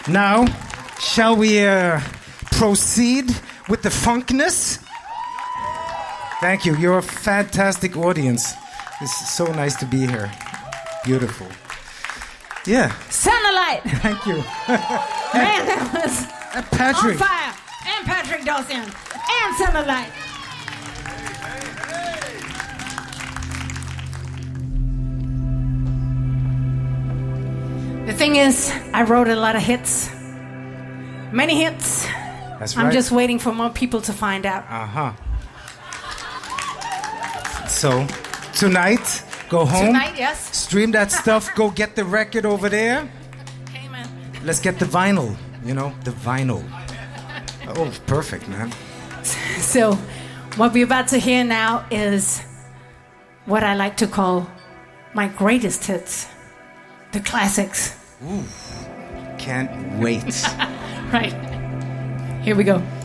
Now, shall we proceed with the funkness? Thank you. You're a fantastic audience. It's so nice to be here. Beautiful. Yeah. Satellite. Thank you. Man, that was Patrick. on fire. And Patrick Dawson. And Satellite. The thing is, I wrote a lot of hits. Many hits. That's right. I'm just waiting for more people to find out. Uh-huh. So, tonight, go home. Tonight, yes. Stream that stuff. Go get the record over there. Okay, man. Let's get the vinyl. You know, the vinyl. Oh, perfect, man. So, what we're about to hear now is what I like to call my greatest hits. The classics. Ooh, can't wait. Right. Here we go.